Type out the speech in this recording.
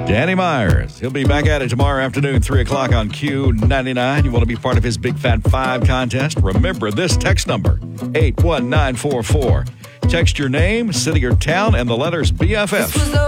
Danny Myers. He'll be back at it tomorrow afternoon, 3 o'clock on Q99. You want to be part of his Big Fat 5 contest? Remember this text number, 81944. Text your name, city or town, and the letters BFF.